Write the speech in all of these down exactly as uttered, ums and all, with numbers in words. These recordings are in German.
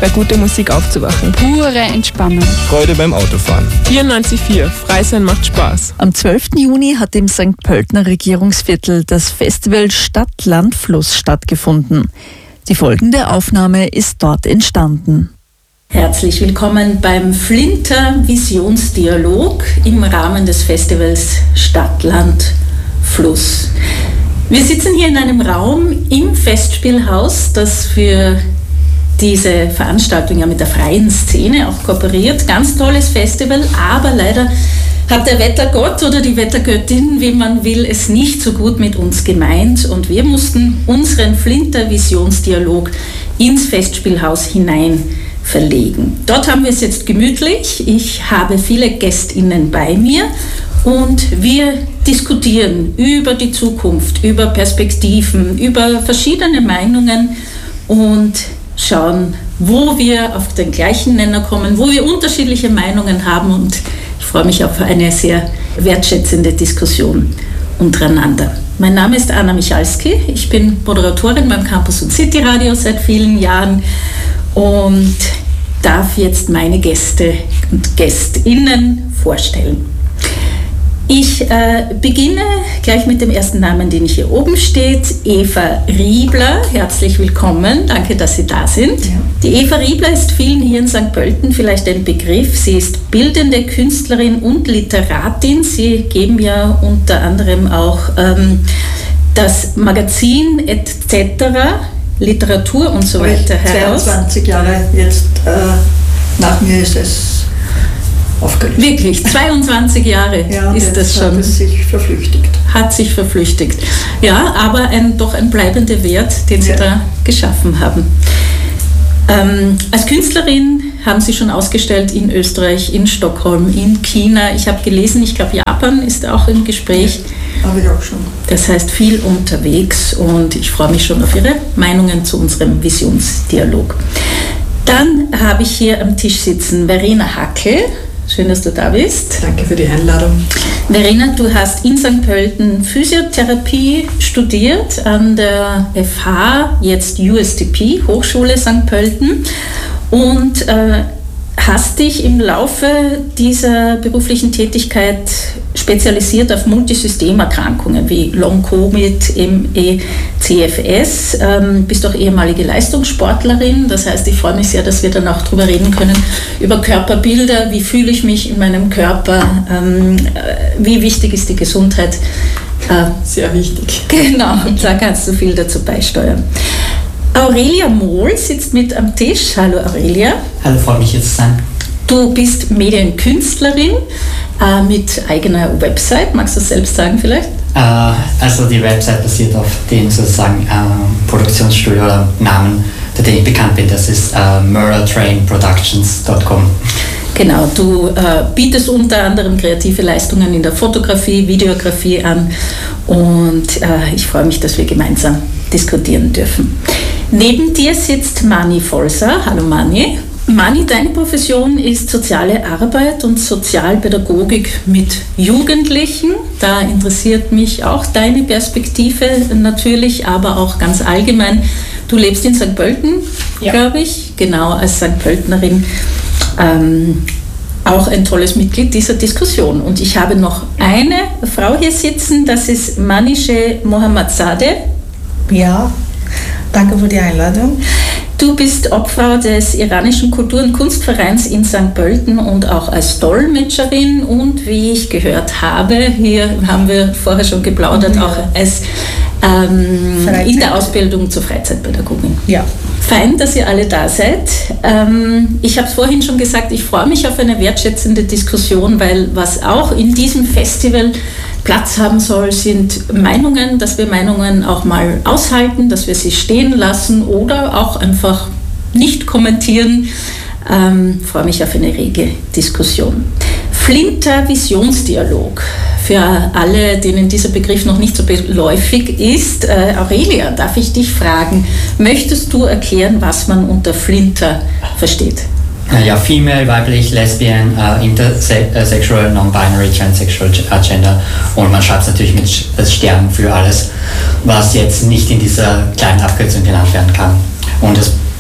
bei guter Musik aufzuwachen. Pure Entspannung. Freude beim Autofahren. vierundneunzig Komma vier. Freisein macht Spaß. Am zwölften Juni hat im Sankt Pöltener Regierungsviertel das Festival Stadt, Land, Fluss stattgefunden. Die folgende Aufnahme ist dort entstanden. Herzlich willkommen beim Flinter Visionsdialog im Rahmen des Festivals Stadt, Land, Fluss. Wir sitzen hier in einem Raum im Festspielhaus, das für diese Veranstaltung ja mit der freien Szene auch kooperiert. Ganz tolles Festival, aber leider hat der Wettergott oder die Wettergöttin, wie man will, es nicht so gut mit uns gemeint und wir mussten unseren Flinter Visionsdialog ins Festspielhaus hinein verlegen. Dort haben wir es jetzt gemütlich. Ich habe viele GästInnen bei mir und wir diskutieren über die Zukunft, über Perspektiven, über verschiedene Meinungen und schauen, wo wir auf den gleichen Nenner kommen, wo wir unterschiedliche Meinungen haben und ich freue mich auf eine sehr wertschätzende Diskussion untereinander. Mein Name ist Anna Michalski, ich bin Moderatorin beim Campus und City Radio seit vielen Jahren und darf jetzt meine Gäste und GästInnen vorstellen. Ich äh, beginne gleich mit dem ersten Namen, den hier oben steht, Eva Riebler. Herzlich willkommen, danke, dass Sie da sind. Ja. Die Eva Riebler ist vielen hier in Sankt Pölten vielleicht ein Begriff. Sie ist bildende Künstlerin und Literatin. Sie geben ja unter anderem auch ähm, das Magazin et cetera, Literatur und so weiter heraus. zweiundzwanzig Jahre jetzt, äh, nach mir ist es aufgelöst. Wirklich, zweiundzwanzig Jahre ja, ist das schon. Hat es sich verflüchtigt. Hat sich verflüchtigt. Ja, aber ein, doch ein bleibender Wert, den Sie ja. da geschaffen haben. Ähm, als Künstlerin haben Sie schon ausgestellt in Österreich, in Stockholm, in China. Ich habe gelesen, ich glaube Japan ist auch im Gespräch. Ja, habe ich auch schon. Das heißt viel unterwegs und ich freue mich schon auf Ihre Meinungen zu unserem Visionsdialog. Dann habe ich hier am Tisch sitzen Verena Hackel. Schön, dass du da bist. Danke für die Einladung. Verena, du hast in Sankt Pölten Physiotherapie studiert an der F H, jetzt U S T P, Hochschule Sankt Pölten, und äh, hast dich im Laufe dieser beruflichen Tätigkeit spezialisiert auf Multisystemerkrankungen wie Long-Covid, M E, C F S. Ähm, bist auch ehemalige Leistungssportlerin. Das heißt, ich freue mich sehr, dass wir dann auch darüber reden können, über Körperbilder, wie fühle ich mich in meinem Körper, ähm, wie wichtig ist die Gesundheit. Äh, sehr wichtig. Genau, und da kannst du viel dazu beisteuern. Aurelia Mohl sitzt mit am Tisch. Hallo Aurelia. Hallo, freut mich hier zu sein. Du bist Medienkünstlerin äh, mit eigener Website. Magst du es selbst sagen vielleicht? Äh, also die Website basiert auf dem sozusagen äh, Produktionsstudio oder Namen, für den ich bekannt bin. Das ist äh, murder train productions dot com. Genau, du äh, bietest unter anderem kreative Leistungen in der Fotografie, Videografie an und äh, ich freue mich, dass wir gemeinsam diskutieren dürfen. Neben dir sitzt Mani Folser. Hallo Mani. Mani, deine Profession ist soziale Arbeit und Sozialpädagogik mit Jugendlichen. Da interessiert mich auch deine Perspektive natürlich, aber auch ganz allgemein. Du lebst in Sankt Pölten, ja. glaube ich, genau, als Sankt Pöltenerin. Ähm, auch ein tolles Mitglied dieser Diskussion. Und ich habe noch eine Frau hier sitzen, das ist Manishe Mohammadzadeh. Ja, danke für die Einladung. Du bist Opfer des iranischen Kultur- und Kunstvereins in Sankt Pölten und auch als Dolmetscherin und wie ich gehört habe, hier haben wir vorher schon geplaudert, ja. auch als ähm, in der Ausbildung zur Freizeitpädagogin. Ja. Fein, dass ihr alle da seid. Ähm, ich habe es vorhin schon gesagt, ich freue mich auf eine wertschätzende Diskussion, weil was auch in diesem Festival Platz haben soll, sind Meinungen, dass wir Meinungen auch mal aushalten, dass wir sie stehen lassen oder auch einfach nicht kommentieren. Ähm, freue mich auf eine rege Diskussion. Flinter Visionsdialog. Für alle, denen dieser Begriff noch nicht so geläufig ist, äh, Aurelia, darf ich dich fragen, möchtest du erklären, was man unter Flinter versteht? Ja, female, weiblich, lesbian, uh, intersexual, non-binary, transsexual, gender und man schreibt es natürlich mit Sternen für alles, was jetzt nicht in dieser kleinen Abkürzung genannt werden kann. Und das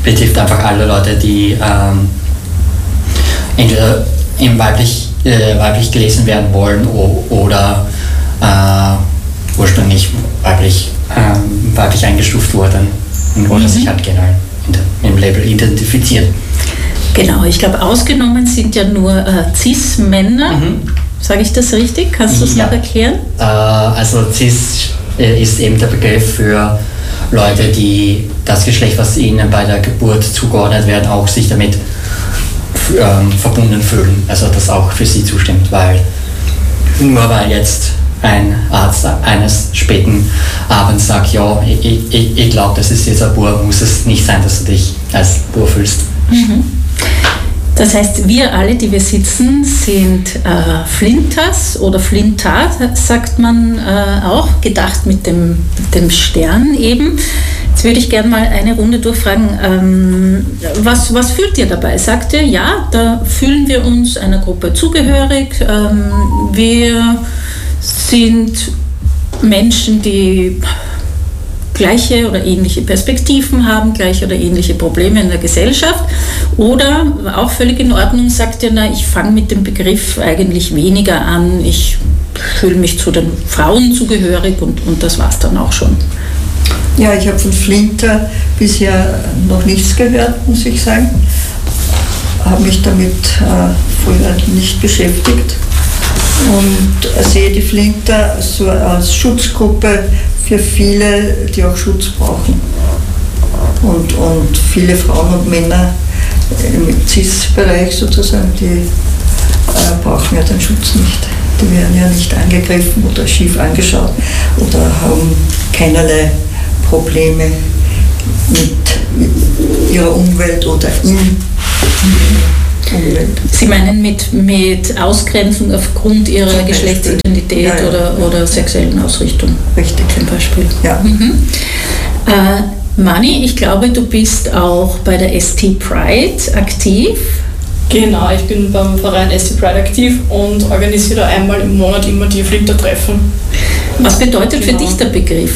betrifft einfach alle Leute, die ähm, entweder im weiblich, äh, weiblich gelesen werden wollen o- oder äh, ursprünglich weiblich, äh, weiblich eingestuft wurden oder mhm. sich halt generell in der, im Label identifizieren. Genau, ich glaube, ausgenommen sind ja nur äh, Cis-Männer. Mhm. Sage ich das richtig? Kannst du es ja. noch erklären? Äh, also Cis äh, ist eben der Begriff für Leute, die das Geschlecht, was ihnen bei der Geburt zugeordnet werden, auch sich damit ähm, verbunden fühlen. Also das auch für sie zustimmt, weil nur weil jetzt ein Arzt eines späten Abends sagt, ja, ich, ich, ich glaube, das ist jetzt ein Bur, muss es nicht sein, dass du dich als Bur fühlst. Mhm. Das heißt, wir alle, die wir sitzen, sind äh, Flinters oder Flintar, sagt man äh, auch, gedacht mit dem, mit dem Stern eben. Jetzt würde ich gerne mal eine Runde durchfragen, ähm, was, was fühlt ihr dabei? Sagt ihr, ja, da fühlen wir uns einer Gruppe zugehörig, ähm, wir sind Menschen, die gleiche oder ähnliche Perspektiven haben, gleiche oder ähnliche Probleme in der Gesellschaft. Oder auch völlig in Ordnung, sagt ihr, na, ich fange mit dem Begriff eigentlich weniger an, ich fühle mich zu den Frauen zugehörig und, und das war es dann auch schon. Ja, ich habe von Flinter bisher noch nichts gehört, muss ich sagen. Habe mich damit äh, früher nicht beschäftigt und sehe die Flinter so als Schutzgruppe für viele, die auch Schutz brauchen. Und, und viele Frauen und Männer im Cis-Bereich sozusagen, die äh, brauchen ja den Schutz nicht. Die werden ja nicht angegriffen oder schief angeschaut oder haben keinerlei Probleme mit ihrer Umwelt oder in Umwelt. Sie meinen mit, mit Ausgrenzung aufgrund ihrer zum Geschlechtsidentität ja, ja. Oder, oder sexuellen Ausrichtung? Richtig. Zum Beispiel. Ja. Mhm. Äh, Mani, ich glaube, du bist auch bei der S T Pride aktiv. Genau, ich bin beim Verein S T Pride aktiv und organisiere da einmal im Monat immer die Flinter-Treffen. Was bedeutet genau. für dich der Begriff?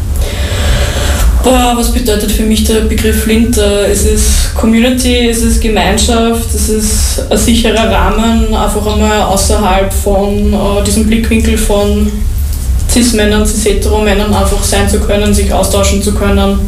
Boah, was bedeutet für mich der Begriff Flinter? Es ist Community, es ist Gemeinschaft, es ist ein sicherer Rahmen, einfach einmal außerhalb von äh, diesem Blickwinkel von Cis-Männern, Cis-Hetero-Männern einfach sein zu können, sich austauschen zu können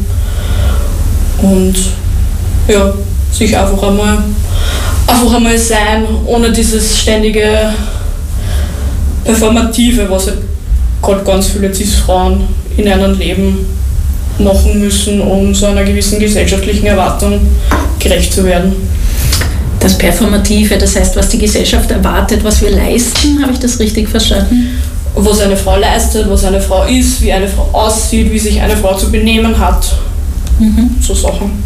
und ja, sich einfach einmal, einfach einmal sein, ohne dieses ständige Performative, was halt gerade ganz viele Cis-Frauen in einem Leben machen müssen, um so einer gewissen gesellschaftlichen Erwartung gerecht zu werden. Das Performative, das heißt, was die Gesellschaft erwartet, was wir leisten, habe ich das richtig verstanden? Was eine Frau leistet, was eine Frau ist, wie eine Frau aussieht, wie sich eine Frau zu benehmen hat. Mhm. So Sachen.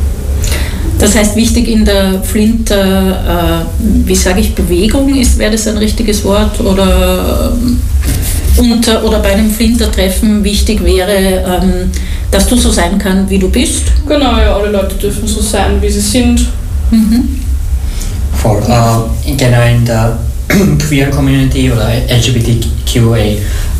Das heißt, wichtig in der Flinter, äh, wie sage ich, Bewegung ist, wäre das ein richtiges Wort? Oder, äh, unter, oder bei einem Flinter-Treffen wichtig wäre, ähm, dass du so sein kannst, wie du bist? Genau, ja, alle Leute dürfen so sein, wie sie sind. Mhm. Voll. Äh, generell in der Queer Community oder L G B T Q A I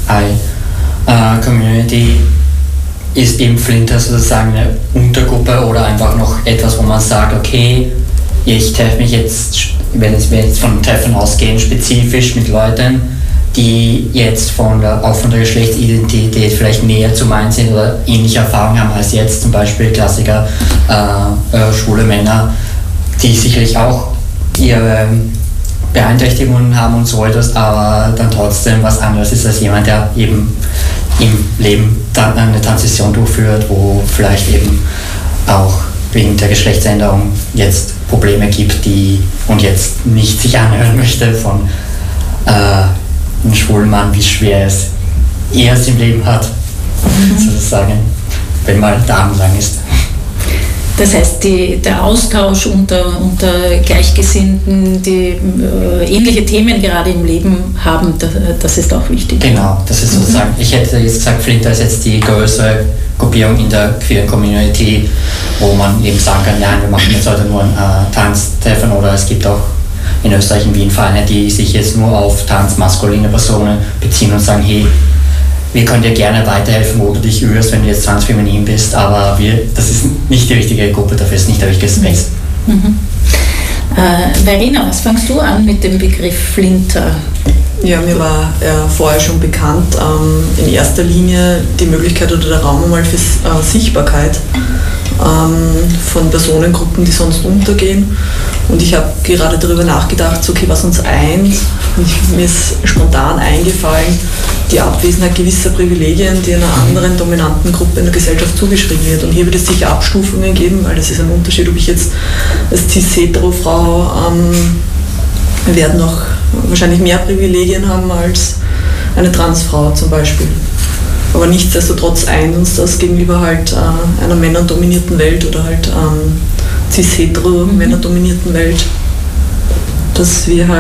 äh, Community ist eben Flinter sozusagen eine Untergruppe oder einfach noch etwas, wo man sagt, okay, ich treffe mich jetzt, wenn wir jetzt von Treffen ausgehen, spezifisch mit Leuten, die jetzt von der, auch von der Geschlechtsidentität vielleicht näher zu meinen sind oder ähnliche Erfahrungen haben als jetzt, zum Beispiel Klassiker, äh, äh, schwule Männer, die sicherlich auch ihre Beeinträchtigungen haben und so etwas, aber dann trotzdem was anderes ist als jemand, der eben im Leben dann eine Transition durchführt, wo vielleicht eben auch wegen der Geschlechtsänderung jetzt Probleme gibt, die und jetzt nicht sich anhören möchte von äh, einem schwulen Mann, wie schwer es er es im Leben hat, mhm. sozusagen, wenn mal der Arm lang ist. Das heißt, die, der Austausch unter, unter Gleichgesinnten, die äh, ähnliche Themen gerade im Leben haben, das, das ist auch wichtig. Genau, das ist sozusagen, mhm. ich hätte jetzt gesagt, Flinter ist jetzt die größere Gruppierung in der queeren Community, wo man eben sagen kann, ja, wir machen jetzt heute nur ein äh, Tanztreffen oder es gibt auch in Österreich in Wien Vereine, die sich jetzt nur auf transmaskuline Personen beziehen und sagen, hey, wir können dir gerne weiterhelfen, wo du dich irrst, wenn du jetzt transfeminin bist, aber wir, das ist nicht die richtige Gruppe dafür, ist nicht der richtige Space. Mhm. Äh, Verena, was fängst du an mit dem Begriff Flinter? Ja, mir war äh, vorher schon bekannt, ähm, in erster Linie die Möglichkeit oder der Raum einmal für äh, Sichtbarkeit ähm, von Personengruppen, die sonst untergehen. Und ich habe gerade darüber nachgedacht, so, okay, was uns eint. Und ich, mir ist spontan eingefallen, die Abwesenheit gewisser Privilegien, die einer anderen dominanten Gruppe in der Gesellschaft zugeschrieben wird. Und hier wird es sicher Abstufungen geben, weil das ist ein Unterschied, ob ich jetzt als cis-hetero-Frau ähm, werde noch wahrscheinlich mehr Privilegien haben als eine Transfrau zum Beispiel. Aber nichtsdestotrotz eint uns das gegenüber halt äh, einer männerdominierten Welt oder halt ähm, cis-hetero-männerdominierten Welt, dass wir halt